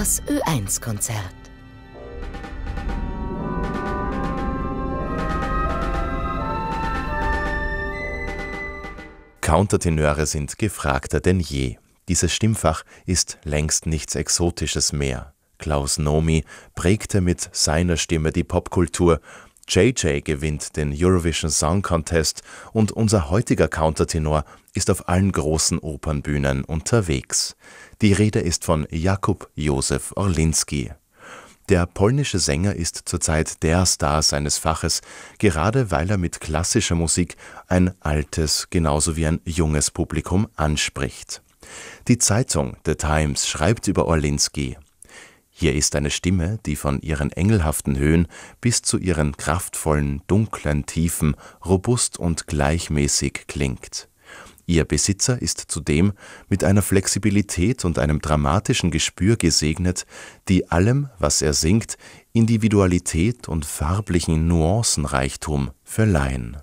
Das Ö1-Konzert. Countertenöre sind gefragter denn je. Dieses Stimmfach ist längst nichts Exotisches mehr. Klaus Nomi prägte mit seiner Stimme die Popkultur, JJ gewinnt den Eurovision Song Contest und unser heutiger Countertenor ist auf allen großen Opernbühnen unterwegs. Die Rede ist von Jakub Józef Orliński. Der polnische Sänger ist zurzeit der Star seines Faches, gerade weil er mit klassischer Musik ein altes genauso wie ein junges Publikum anspricht. Die Zeitung The Times schreibt über Orliński: Hier ist eine Stimme, die von ihren engelhaften Höhen bis zu ihren kraftvollen, dunklen Tiefen robust und gleichmäßig klingt. Ihr Besitzer ist zudem mit einer Flexibilität und einem dramatischen Gespür gesegnet, die allem, was er singt, Individualität und farblichen Nuancenreichtum verleihen.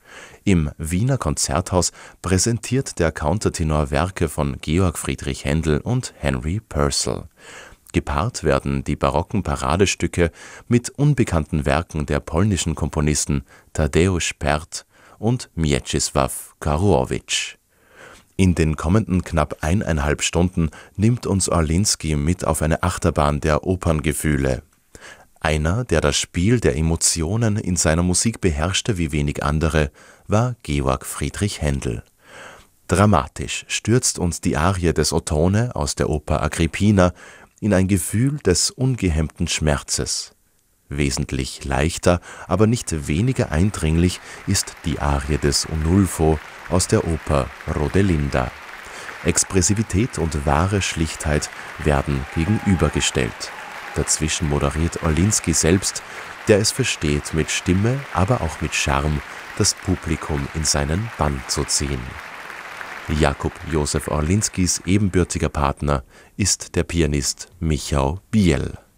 Im Wiener Konzerthaus präsentiert der Countertenor Werke von Georg Friedrich Händel und Henry Purcell. Gepaart werden die barocken Paradestücke mit unbekannten Werken der polnischen Komponisten Tadeusz Pert und Mieczysław Karłowicz. In den kommenden knapp 1,5 Stunden nimmt uns Orliński mit auf eine Achterbahn der Operngefühle. Einer, der das Spiel der Emotionen in seiner Musik beherrschte wie wenig andere, war Georg Friedrich Händel. Dramatisch stürzt uns die Arie des Ottone aus der Oper Agrippina in ein Gefühl des ungehemmten Schmerzes. Wesentlich leichter, aber nicht weniger eindringlich ist die Arie des Unulfo aus der Oper Rodelinda. Expressivität und wahre Schlichtheit werden gegenübergestellt. Dazwischen moderiert Orliński selbst, der es versteht, mit Stimme, aber auch mit Charme das Publikum in seinen Bann zu ziehen. Jakub Józef Orlińskis ebenbürtiger Partner ist der Pianist Michał Biel.